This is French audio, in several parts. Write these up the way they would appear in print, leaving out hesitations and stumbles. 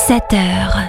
7h.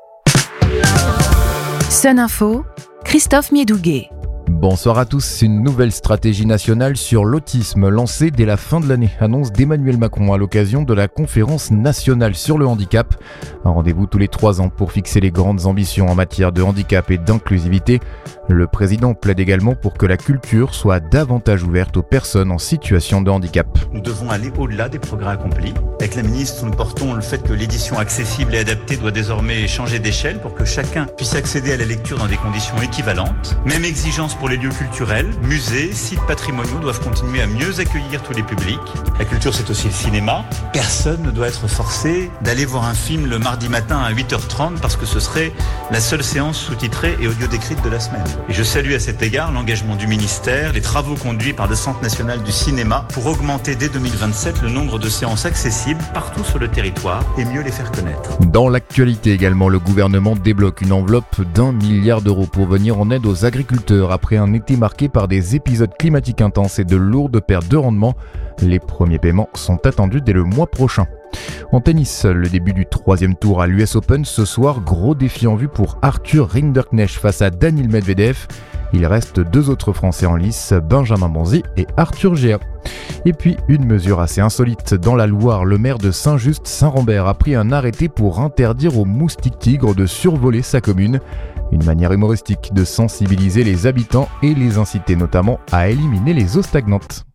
Sun Info, Christophe Miedouguet. Bonsoir à tous. Une nouvelle stratégie nationale sur l'autisme lancée dès la fin de l'année, annonce d'Emmanuel Macron à l'occasion de la conférence nationale sur le handicap. Un rendez-vous tous les 3 ans pour fixer les grandes ambitions en matière de handicap et d'inclusivité. Le président plaide également pour que la culture soit davantage ouverte aux personnes en situation de handicap. Nous devons aller au-delà des progrès accomplis. Avec la ministre, nous portons le fait que l'édition accessible et adaptée doit désormais changer d'échelle pour que chacun puisse accéder à la lecture dans des conditions équivalentes. Même exigence pour les lieux culturels, musées, sites patrimoniaux doivent continuer à mieux accueillir tous les publics. La culture, c'est aussi le cinéma. Personne ne doit être forcé d'aller voir un film le mardi matin à 8h30 parce que ce serait la seule séance sous-titrée et audio-décrite de la semaine. Et je salue à cet égard l'engagement du ministère, les travaux conduits par le Centre national du cinéma pour augmenter dès 2027 le nombre de séances accessibles partout sur le territoire et mieux les faire connaître. Dans l'actualité également, le gouvernement débloque une enveloppe d'1 milliard d'euros pour venir en aide aux agriculteurs après un été marqué par des épisodes climatiques intenses et de lourdes pertes de rendement. Les premiers paiements sont attendus dès le mois prochain. En tennis, le début du 3e tour à l'US Open ce soir, gros défi en vue pour Arthur Rinderknecht face à Daniil Medvedev. Il reste 2 autres Français en lice, Benjamin Bonzi et Arthur Géa. Et puis une mesure assez insolite. Dans la Loire, le maire de Saint-Just-Saint-Rambert a pris un arrêté pour interdire aux moustiques tigres de survoler sa commune. Une manière humoristique de sensibiliser les habitants et les inciter notamment à éliminer les eaux stagnantes.